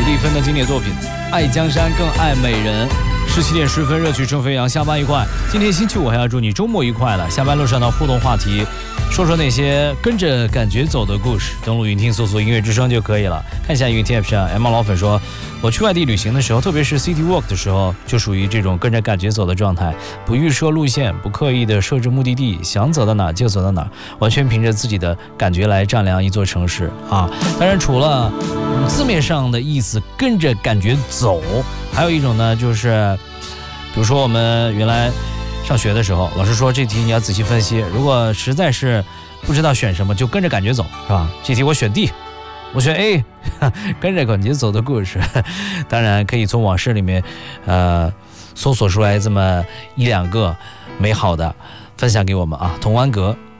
丽芬的经典作品《爱江山更爱美人》。17点10分，热曲正飞扬，下班愉快。今天星期五，还要祝你周末愉快了。下班路上的互动话题，说说那些跟着感觉走的故事。登录云听搜索音乐之声就可以了。看一下云听 app 上 M 老粉说，我去外地旅行的时候，特别是 city walk 的时候，就属于这种跟着感觉走的状态，不预设路线，不刻意的设置目的地，想走到哪就走到哪，完全凭着自己的感觉来丈量一座城市啊。当然，除了字面上的意思跟着感觉走，还有一种呢，就是比如说我们原来上学的时候，老师说这题你要仔细分析，如果实在是不知道选什么，就跟着感觉走，是吧？这题我选 D， 我选 A， 跟着感觉走的故事。当然可以从往事里面搜索出来这么一两个美好的，分享给我们啊。童安格